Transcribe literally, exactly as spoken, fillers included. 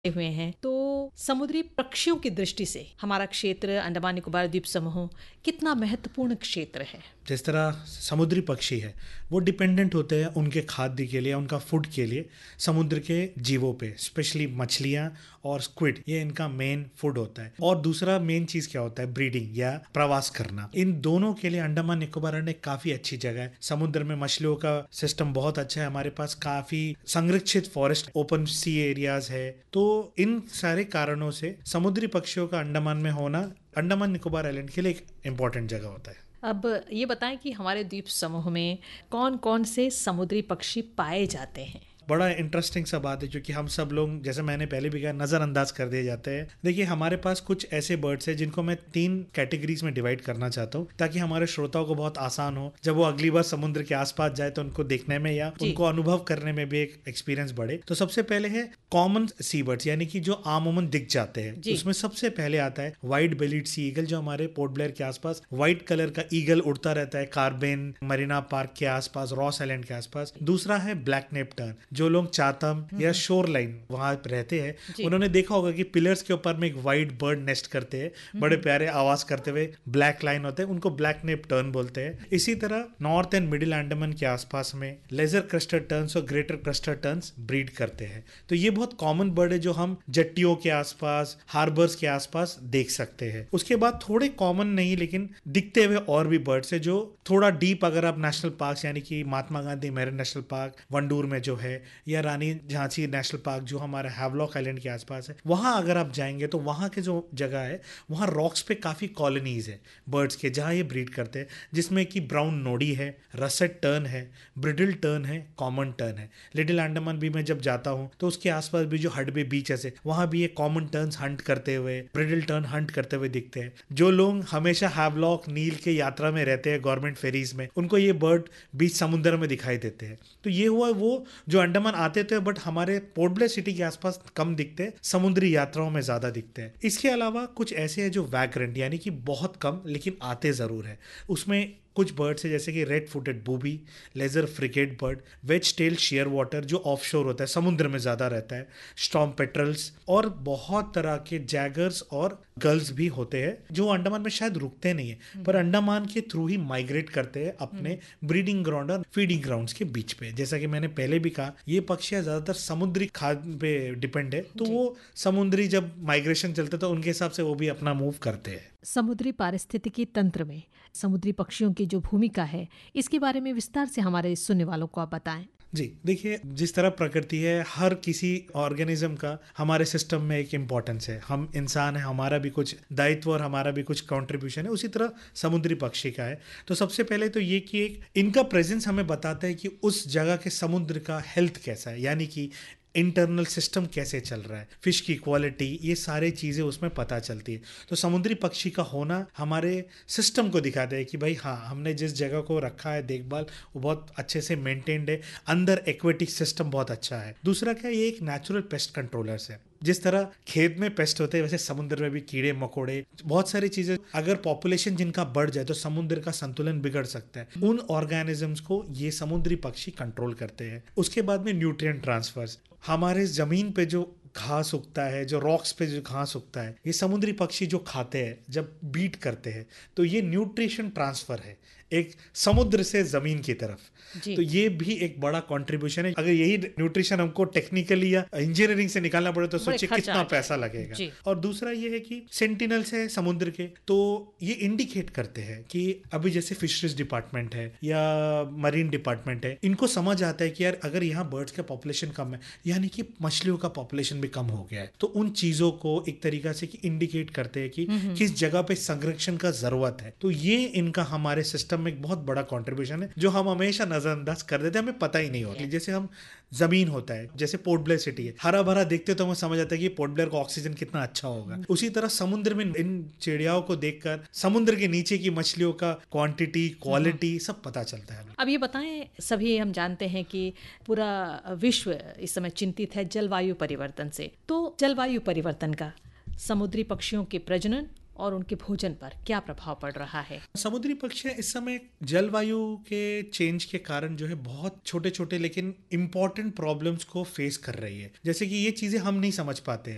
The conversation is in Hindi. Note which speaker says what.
Speaker 1: हुए हैं, तो समुद्री पक्षियों की दृष्टि से हमारा क्षेत्र अंडमान निकोबार द्वीप समूह कितना महत्वपूर्ण क्षेत्र है?
Speaker 2: जिस तरह समुद्री पक्षी है वो डिपेंडेंट होते हैं उनके खाद्य के लिए, उनका फूड के लिए समुद्र के जीवों पे, स्पेशली मछलियाँ और स्क्विड, ये इनका मेन फूड होता है। और दूसरा मेन चीज़ क्या होता है, ब्रीडिंग या प्रवास करना। इन दोनों के लिए अंडमान निकोबार अण्ड काफ़ी अच्छी जगह है। समुद्र में मछलियों का सिस्टम बहुत अच्छा है, हमारे पास काफ़ी संरक्षित फॉरेस्ट, ओपन सी एरियाज है। तो इन सारे कारणों से समुद्री पक्षियों का अंडमान में होना अंडमान निकोबार आइलैंड के लिए एक इम्पॉर्टेंट जगह होता है।
Speaker 1: अब ये बताएं कि हमारे द्वीप समूह में कौन कौन से समुद्री पक्षी पाए जाते हैं?
Speaker 2: बड़ा इंटरेस्टिंग सा बात है, क्योंकि हम सब लोग, जैसे मैंने पहले भी कहा, नज़रअंदाज कर दिए जाते हैं। देखिए, हमारे पास कुछ ऐसे बर्ड्स हैं जिनको मैं तीन कैटेगरीज में डिवाइड करना चाहता हूँ, ताकि हमारे श्रोताओं को बहुत आसान हो जब वो अगली बार समुद्र के आसपास जाए तो उनको देखने में या उनको अनुभव करने में भी एक एक्सपीरियंस बढ़े। तो सबसे पहले है कॉमन सी बर्ड्स, यानी कि जो आमूमन दिख जाते हैं। उसमें सबसे पहले आता है व्हाइट बेलीड सी ईगल, जो हमारे पोर्ट ब्लेयर के आसपास व्हाइट कलर का ईगल उड़ता रहता है, कार्बेन मरीना पार्क के आसपास, रॉस आइलैंड के आसपास। दूसरा है ब्लैक नेप टर्न, जो लोग चातम या शोर लाइन वहां रहते हैं, उन्होंने देखा होगा कि पिलर्स के ऊपर में एक व्हाइट बर्ड नेस्ट करते हैं, बड़े प्यारे आवाज करते हुए, ब्लैक लाइन होते हैं, उनको ब्लैक नेप टर्न बोलते हैं। इसी तरह नॉर्थ एंड मिडिल अंडमान के आसपास में लेजर क्रस्टेड टर्न्स और ग्रेटर क्रस्टेड टर्न्स ब्रीड करते हैं। तो ये बहुत कॉमन बर्ड है जो हम जेट्टियों के आसपास, हार्बर्स के आसपास देख सकते हैं। उसके बाद थोड़े कॉमन नहीं लेकिन दिखते हुए और भी बर्ड्स है जो थोड़ा डीप, अगर आप नेशनल पार्क यानी कि Mahatma Gandhi marine national park Wandoor में जो है, या रानी झांसी नेशनल पार्क जो हमारे हैवलॉक आइलैंड के आसपास है, वहां अगर आप जाएंगे तो वहां के जो जगह है वहां रॉक्स पे काफी कॉलोनीज है बर्ड्स के, जहां ये ब्रीड करते हैं, जिसमें कि ब्राउन नोडी है, रसेट टर्न है, ब्रिडल टर्न है, कॉमन टर्न है। लिटिल अंडमान भी मैं जब जाता हूं तो उसके आसपास भी जो हडबे बीचेस है वहां भी ये कॉमन टर्न्स हंट करते हुए, ब्रिडल टर्न हंट करते हुए दिखते हैं। जो लोग हमेशा हैवलॉक नील के यात्रा में रहते हैं गवर्नमेंट फेरीज में, उनको ये बर्ड बीच समुद्र में दिखाई देते हैं। तो ये हुआ वो जो अंडमान आते थे बट हमारे पोर्ट ब्लेयर सिटी के आसपास कम दिखते हैं, समुद्री यात्राओं में ज्यादा दिखते हैं। इसके अलावा कुछ ऐसे हैं जो वैग्रेंट, यानी कि बहुत कम लेकिन आते जरूर है। उसमें कुछ बर्ड्स है जैसे कि red footed booby, laser frigate bird, veg tell share water जो ऑफशोर होता है, समुद्र में ज्यादा रहता है, स्टॉर्म पेट्रल्स, और बहुत तरह के जैगर्स और गर्ल्स भी होते हैं जो अंडमान में शायद रुकते नहीं है पर अंडमान के थ्रू ही माइग्रेट करते हैं अपने ब्रीडिंग ग्राउंड और फीडिंग ग्राउंड्स के बीच पे। जैसा कि मैंने पहले भी कहा, ये पक्षियां ज्यादातर समुद्री खाद्य पे डिपेंड है, तो वो समुद्री जब माइग्रेशन चलते तो उनके हिसाब से वो भी अपना मूव करते हैं।
Speaker 1: समुद्री पारिस्थितिकी तंत्र में समुद्री पक्षियों की जो भूमिका है, इसके बारे में विस्तार से हमारे सुनने वालों को आप बताएं।
Speaker 2: जी देखिए, जिस तरह प्रकृति है, हर किसी ऑर्गेनिज्म का हमारे सिस्टम में एक इम्पोर्टेंस है। हम इंसान है, हमारा भी कुछ दायित्व और हमारा भी कुछ कंट्रीब्यूशन है, उसी तरह समुद्री पक्षी का है। तो सबसे पहले तो ये कि एक इनका प्रेजेंस हमें बताता है कि उस जगह के समुद्र का हेल्थ कैसा है, यानी कि इंटरनल सिस्टम कैसे चल रहा है, फिश की क्वालिटी, ये सारी चीज़ें उसमें पता चलती है। तो समुद्री पक्षी का होना हमारे सिस्टम को दिखाता है कि भाई हाँ, हमने जिस जगह को रखा है देखभाल वो बहुत अच्छे से मेंटेन्ड है, अंदर एक्वेटिक सिस्टम बहुत अच्छा है। दूसरा क्या, ये एक नेचुरल पेस्ट कंट्रोलर्स है। जिस तरह खेत में पेस्ट होते हैं वैसे समुद्र में भी कीड़े मकोड़े, बहुत सारी चीजें, अगर पॉपुलेशन जिनका बढ़ जाए तो समुद्र का संतुलन बिगड़ सकता है। उन ऑर्गेनिजम्स को ये समुद्री पक्षी कंट्रोल करते हैं। उसके बाद में न्यूट्रिएंट ट्रांसफर्स, हमारे जमीन पे जो घास उगता है, जो रॉक्स पे जो घास उगता है, ये समुद्री पक्षी जो खाते हैं जब बीट करते हैं, तो ये न्यूट्रिशन ट्रांसफर है एक समुद्र से जमीन की तरफ। तो ये भी एक बड़ा कंट्रीब्यूशन है। अगर यही न्यूट्रिशन हमको टेक्निकली या इंजीनियरिंग से निकालना पड़े तो सोचिए कितना पैसा लगेगा। और दूसरा ये है कि सेंटिनल्स है समुद्र के, तो ये इंडिकेट करते हैं कि अभी जैसे फिशरीज डिपार्टमेंट है या मरीन डिपार्टमेंट है, इनको समझ आता है कि यार अगर यहाँ बर्ड्स का पॉपुलेशन कम है, यानी कि मछलियों का पॉपुलेशन भी कम हो गया है, तो उन चीजों को एक तरीका से इंडिकेट करते हैं कि किस जगह पे संरक्षण का जरूरत है। तो ये इनका हमारे सिस्टम में एक बहुत बड़ा कंट्रीब्यूशन है जो हम हमेशा नजरअंदाज कर देते हैं, हमें पता ही नहीं होता। जैसे हम जमीन होता है, जैसे पोर्ट ब्लेयर सिटी है, हरा भरा देखते तो हमें समझ आता है कि पोर्ट ब्लेयर का ऑक्सीजन कितना अच्छा होगा। उसी तरह समुद्र में इन चिड़ियाओं को देखकर समुद्र के नीचे की मछलियों का क्वांटिटी, क्वालिटी सब पता चलता है।
Speaker 1: अब ये बताएं, सभी हम जानते हैं कि पूरा विश्व इस समय चिंतित है जलवायु परिवर्तन से, तो जलवायु परिवर्तन का समुद्री पक्षियों के प्रजनन और उनके भोजन पर क्या प्रभाव पड़ रहा है?
Speaker 2: समुद्री पक्षी इस समय जलवायु के चेंज के कारण जो है बहुत छोटे छोटे लेकिन इंपॉर्टेंट प्रॉब्लम्स को फेस कर रही है। जैसे कि ये चीजें हम नहीं समझ पाते हैं,